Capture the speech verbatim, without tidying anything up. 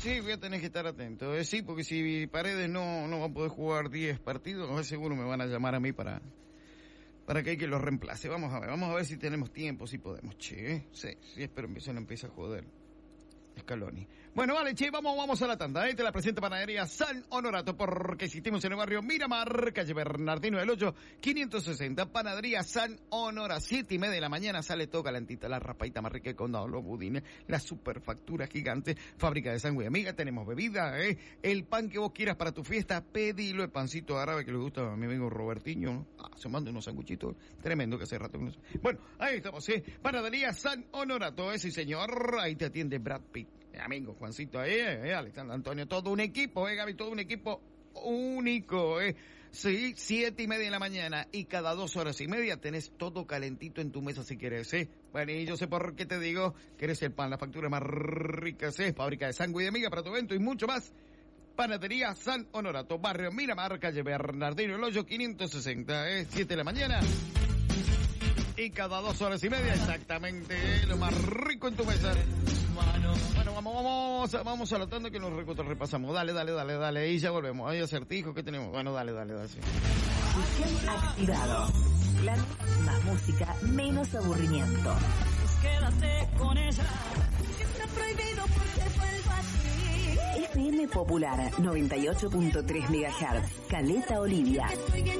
sí, voy a tener que estar atento. Eh, sí, porque si Paredes no, no va a poder jugar diez partidos, seguro me van a llamar a mí para, para que hay que lo reemplace. Vamos a ver, vamos a ver si tenemos tiempo, si podemos, che. ¿eh? Sí, sí, espero que se no empiece a joder Scaloni. Bueno, vale, che, vamos, vamos a la tanda. Ahí te la presenta Panadería San Honorato, porque existimos en el barrio Miramar, calle Bernardino del Hoyo, quinientos sesenta. Panadería San Honora, siete y media de la mañana, sale todo calentita, la rapadita más rica del condado, los budines, la superfactura gigante, fábrica de sándwich amiga, tenemos bebida, eh, el pan que vos quieras para tu fiesta, pedilo, el pancito árabe que le gusta a mi amigo Robertiño, ¿no? Ah, se manda unos sanguchitos, tremendo que hace rato que no sé. Bueno, ahí estamos, eh, Panadería San Honorato, eh, sí señor, ahí te atiende Brad Pitt. Amigo Juancito ahí, eh, Alexander Antonio, todo un equipo, eh, Gaby, todo un equipo único, eh. Sí, siete y media de la mañana y cada dos horas y media tenés todo calentito en tu mesa si quieres, eh. Bueno, y yo sé por qué te digo que eres el pan, la factura más rica, eh. Fábrica de sándwich de miga para tu evento y mucho más. Panadería San Honorato, barrio Miramar, calle Bernardino El Hoyo, quinientos sesenta, eh, siete de la mañana. Y cada dos horas y media, exactamente, eh, lo más rico en tu mesa. Bueno, vamos, vamos, vamos a la tanda que nos repasamos. Dale, dale, dale, dale. Y ya volvemos. Hay acertijos que tenemos. Bueno, dale, dale, dale. Fusión activado. La más música, menos aburrimiento. Pues quédate con ella. Está prohibido porque vuelvo así. F M Popular, noventa y ocho punto tres megahertz. Caleta Olivia. Estoy bien